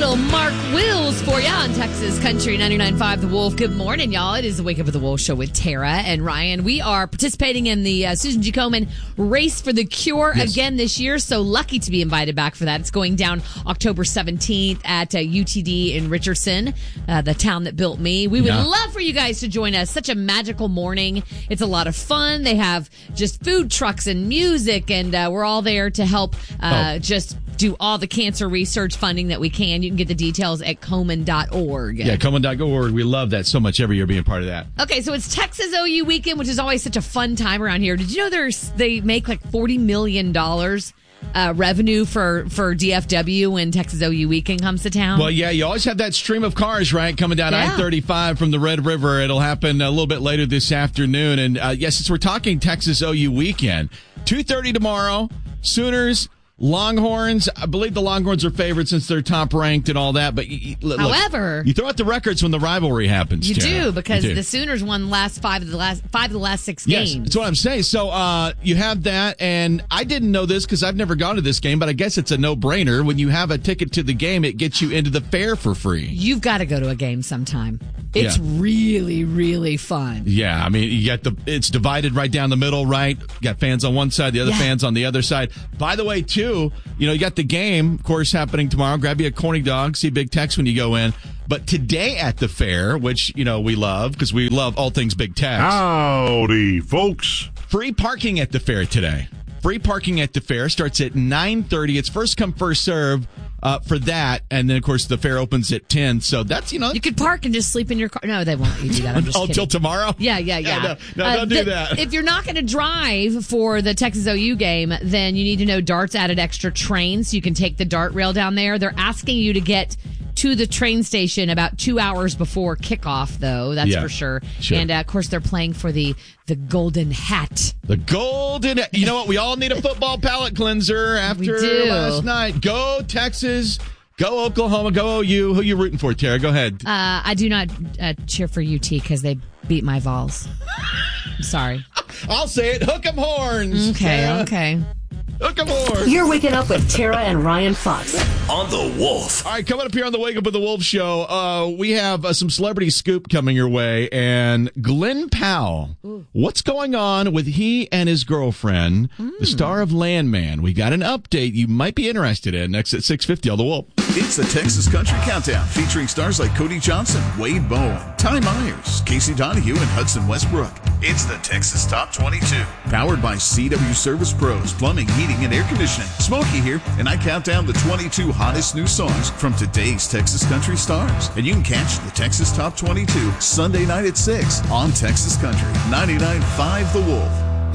little Mark Wills for you on Texas Country 99.5 The Wolf. Good morning, y'all. It is the Wake Up with the Wolf show with Tara and Ryan. We are participating in the Susan G. Komen Race for the Cure again this year. So lucky to be invited back for that. It's going down October 17th at UTD in Richardson, the town that built me. We would love for you guys to join us. Such a magical morning. It's a lot of fun. They have just food trucks and music, and we're all there to help just do all the cancer research funding that we can. You can get the details at Komen.org. Yeah, Komen.org. We love that so much every year being part of that. Okay, so it's Texas OU weekend, which is always such a fun time around here. Did you know they make like $40 million revenue for DFW when Texas OU weekend comes to town? Well, yeah, you always have that stream of cars, right, coming down I-35 from the Red River. It'll happen a little bit later this afternoon. And, yes, since we're talking Texas OU weekend, 2:30 tomorrow, Sooners, Longhorns. I believe the Longhorns are favored since they're top ranked and all that. But however, you throw out the records when the rivalry happens. You do, because the Sooners won five of the last six games. Yes, that's what I'm saying. So you have that, and I didn't know this because I've never gone to this game, but I guess it's a no-brainer. When you have a ticket to the game, it gets you into the fair for free. You've got to go to a game sometime. It's really, really fun. Yeah, I mean, you got it's divided right down the middle, right? You got fans on one side, the other fans on the other side. By the way, too, you got the game, of course, happening tomorrow. Grab you a corny dog, see Big Tex when you go in. But today at the fair, which, we love because we love all things Big Tex. Howdy, folks. Free parking at the fair today. Free parking at the fair starts at 9:30. It's first come, first serve. For that, and then of course the fair opens at 10. So that's you could park and just sleep in your car. No, they won't let you do that. I'm just kidding. Till tomorrow. Yeah. No, don't do that. If you're not going to drive for the Texas OU game, then you need to know Dart's added extra trains, so you can take the Dart rail down there. They're asking you to get to the train station about 2 hours before kickoff, though. That's for sure. And of course, they're playing for the golden hat. The golden. You know what? We all need a football palate cleanser after last night. Go Texas. Go Oklahoma. Go OU. Who you rooting for, Tara? Go ahead. I do not cheer for UT because they beat my Vols. I'm sorry. I'll say it. Hook 'em horns. Okay. Hook 'em horns. You're waking up with Tara and Ryan Fox on the Wolf. All right, coming up here on the Wake Up with the Wolf show, we have some celebrity scoop coming your way, and Glenn Powell. What's going on with he and his girlfriend, the star of Landman? We got an update you might be interested in next at 6:50 on the Wolf. It's the Texas Country Countdown, featuring stars like Cody Johnson, Wade Bowen, Ty Myers, Casey Donahue, and Hudson Westbrook. It's the Texas Top 22, powered by CW Service Pros, plumbing, heating, and air conditioning. Smokey here, and I count down the 22 hottest new songs from today's Texas country stars. And you can catch the Texas Top 22 Sunday night at 6 on Texas Country 99.5 The Wolf.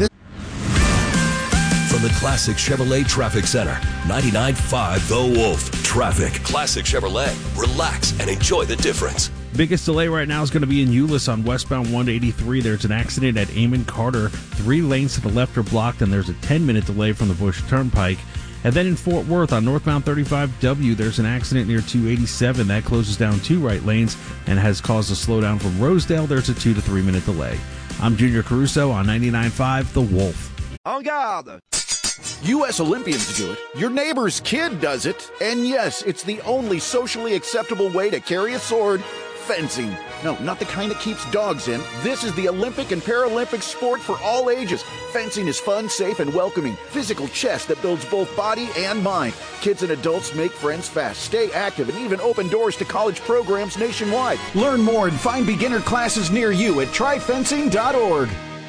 From the Classic Chevrolet Traffic Center, 99.5 The Wolf. Traffic. Classic Chevrolet. Relax and enjoy the difference. Biggest delay right now is going to be in Euless on westbound 183. There's an accident at Amon Carter. 3 lanes to the left are blocked, and there's a 10-minute delay from the Bush Turnpike. And then in Fort Worth on northbound 35W, there's an accident near 287. That closes down 2 right lanes and has caused a slowdown from Rosedale. There's a 2 to 3 minute delay. I'm Junior Caruso on 99.5 The Wolf. En garde! U.S. Olympians do it. Your neighbor's kid does it. And yes, it's the only socially acceptable way to carry a sword. Fencing. No, not the kind that keeps dogs in. This is the Olympic and Paralympic sport for all ages. Fencing is fun, safe, and welcoming. Physical chess that builds both body and mind. Kids and adults make friends fast, stay active, and even open doors to college programs nationwide. Learn more and find beginner classes near you at tryfencing.org.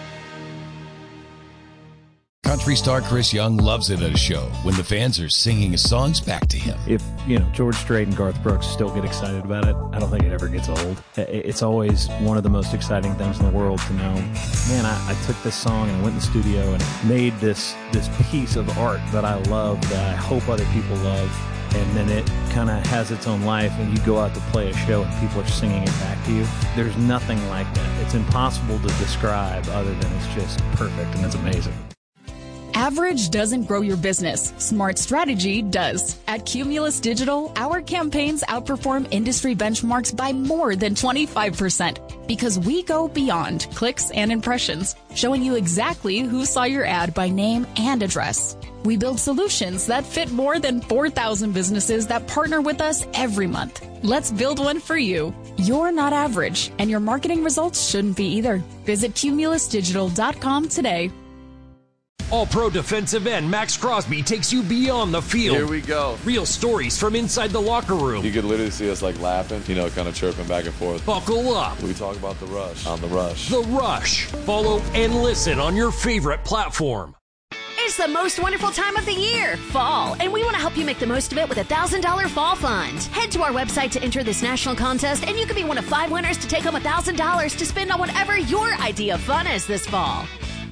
Country star Chris Young loves it at a show when the fans are singing his songs back to him. If, George Strait and Garth Brooks still get excited about it, I don't think it ever gets old. It's always one of the most exciting things in the world to know, man, I took this song and went in the studio and made this piece of art that I love, that I hope other people love. And then it kind of has its own life, and you go out to play a show and people are singing it back to you. There's nothing like that. It's impossible to describe other than it's just perfect, and it's amazing. Average doesn't grow your business. Smart strategy does. At Cumulus Digital, our campaigns outperform industry benchmarks by more than 25% because we go beyond clicks and impressions, showing you exactly who saw your ad by name and address. We build solutions that fit more than 4,000 businesses that partner with us every month. Let's build one for you. You're not average, and your marketing results shouldn't be either. Visit cumulusdigital.com today. All-Pro defensive end Max Crosby takes you beyond the field. Here we go. Real stories from inside the locker room. You could literally see us like laughing, kind of chirping back and forth. Buckle up. We talk about The Rush on The Rush. The Rush. Follow and listen on your favorite platform. It's the most wonderful time of the year, fall, and we want to help you make the most of it with a $1,000 fall fund. Head to our website to enter this national contest, and you could be one of 5 winners to take home $1,000 to spend on whatever your idea of fun is this fall.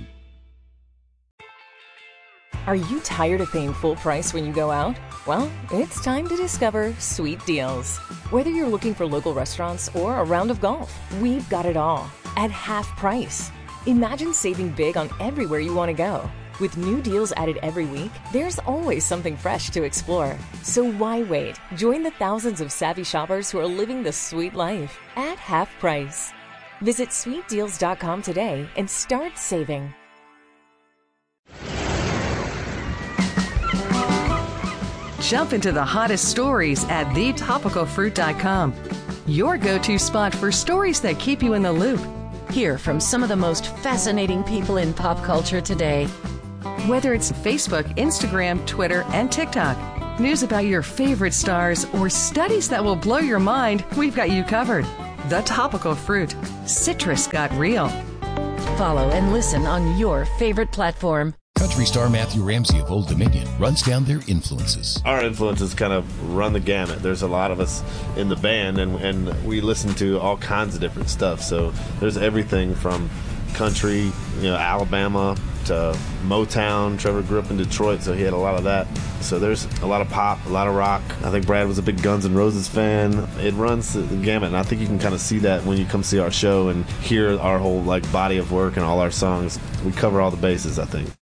Are you tired of paying full price when you go out? Well, it's time to discover Sweet Deals. Whether you're looking for local restaurants or a round of golf, we've got it all at half price. Imagine saving big on everywhere you want to go. With new deals added every week, there's always something fresh to explore. So why wait? Join the thousands of savvy shoppers who are living the sweet life at half price. Visit sweetdeals.com today and start saving. Jump into the hottest stories at thetopicalfruit.com. Your go-to spot for stories that keep you in the loop. Hear from some of the most fascinating people in pop culture today. Whether it's Facebook, Instagram, Twitter, and TikTok, news about your favorite stars, or studies that will blow your mind, we've got you covered. The Topical Fruit. Citrus got real. Follow and listen on your favorite platform. Country star Matthew Ramsey of Old Dominion runs down their influences. Our influences kind of run the gamut. There's a lot of us in the band, and we listen to all kinds of different stuff. So there's everything from country, Alabama, to Motown. Trevor grew up in Detroit, so he had a lot of that. So there's a lot of pop, a lot of rock. I think Brad was a big Guns N' Roses fan. It runs the gamut, and I think you can kind of see that when you come see our show and hear our whole body of work and all our songs. We cover all the bases, I think.